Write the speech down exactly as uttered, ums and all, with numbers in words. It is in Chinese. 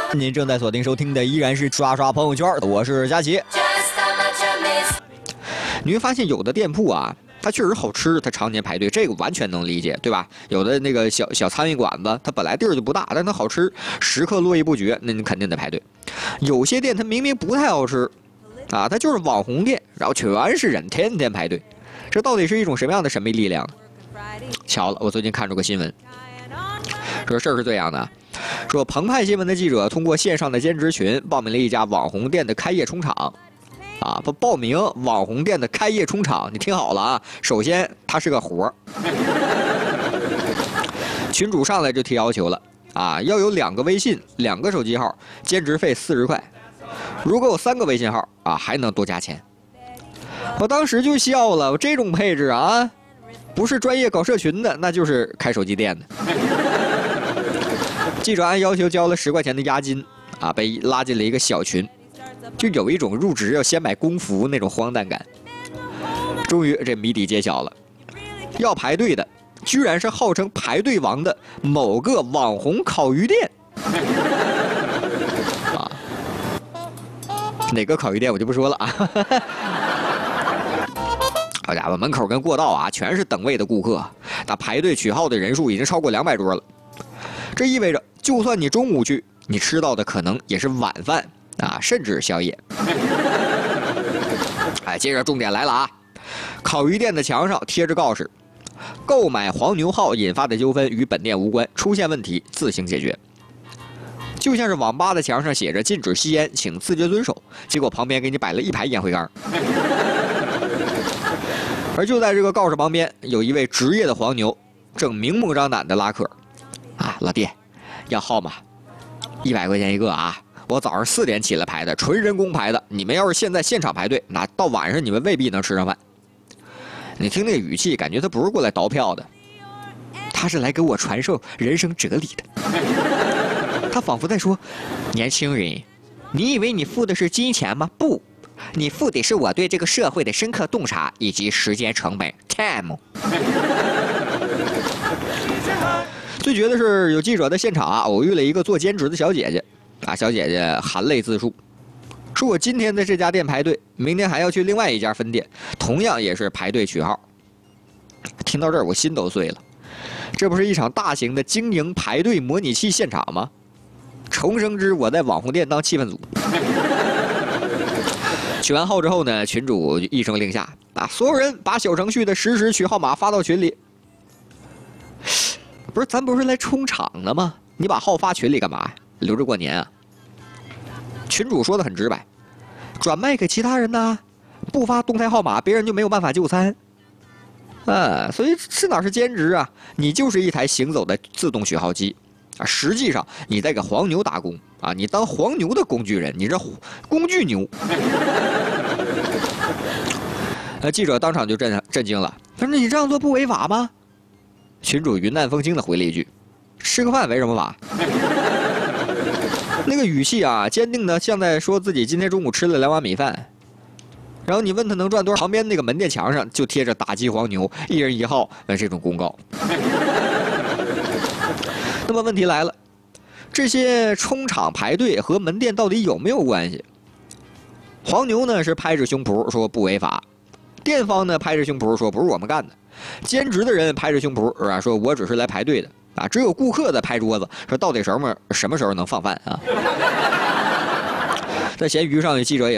您正在锁定收听的依然是刷刷朋友圈，我是佳琪。你会发现有的店铺啊，它确实好吃，它常年排队，这个完全能理解，对吧？有的那个小小餐饮馆子，它本来地儿就不大，但它好吃，食客络绎不绝，那你肯定得排队。有些店它明明不太好吃，啊，它就是网红店，然后全是人，天天排队，这到底是一种什么样的神秘力量？巧了，我最近看着个新闻，这事儿是这样的。说澎湃新闻的记者通过线上的兼职群报名了一家网红店的开业冲场，啊，不报名网红店的开业冲场，你听好了啊！首先它是个活儿，群主上来就提要求了啊，要有两个微信、两个手机号，兼职费四十块，如果有三个微信号啊，还能多加钱。我当时就笑了，这种配置啊，不是专业搞社群的，那就是开手机店的。记者按要求交了十块钱的押金，啊，被拉进了一个小群，就有一种入职要先买工服那种荒诞感。终于这谜底揭晓了，要排队的居然是号称排队王的某个网红烤鱼店。啊，哪个烤鱼店我就不说了啊。好家伙，门口跟过道啊全是等位的顾客，那排队取号的人数已经超过两百桌了。这意味着，就算你中午去，你吃到的可能也是晚饭啊，甚至宵夜。哎，接着重点来了啊！烤鱼店的墙上贴着告示：购买黄牛号引发的纠纷与本店无关，出现问题自行解决。就像是网吧的墙上写着禁止吸烟，请自觉遵守，结果旁边给你摆了一排烟灰缸。而就在这个告示旁边，有一位职业的黄牛正明目张胆的拉客。啊，老弟，要号码，一百块钱一个啊！我早上四点起来排的，纯人工排的。你们要是现在现场排队，那到晚上你们未必能吃上饭。你听那个语气，感觉他不是过来倒票的，他是来给我传授人生哲理的。他仿佛在说：年轻人，你以为你付的是金钱吗？不，你付的是我对这个社会的深刻洞察以及时间成本 time。最绝的是，有记者在现场啊偶遇了一个做兼职的小姐姐，啊，小姐姐含泪自述，说我今天在这家店排队，明天还要去另外一家分店，同样也是排队取号。听到这儿，我心都碎了，这不是一场大型的经营排队模拟器现场吗？重生之我在网红店当气氛组。取完号之后呢，群主一声令下，啊，所有人把小程序的实时取号码发到群里。不是，咱不是来冲场的吗？你把号发群里干嘛呀？留着过年啊？群主说的很直白，转卖给其他人呢，不发动态号码，别人就没有办法就餐。啊，所以这哪是兼职啊？你就是一台行走的自动取号机啊！实际上你在给黄牛打工啊！你当黄牛的工具人，你这工具牛。呃，记者当场就震震惊了，他说：“你这样做不违法吗？”群主云淡风轻的回了一句：“吃个饭违什么法？”那个语气啊，坚定的像在说自己今天中午吃了两碗米饭。然后你问他能赚多少，旁边那个门店墙上就贴着打击黄牛，一人一号的这种公告。那么问题来了，这些冲场排队和门店到底有没有关系？黄牛呢是拍着胸脯说不违法，店方呢拍着胸脯说不是我们干的。兼职的人拍着胸脯是吧？说我只是来排队的啊，只有顾客在拍桌子，说到底什么什么时候能放饭啊？在闲鱼上，记者也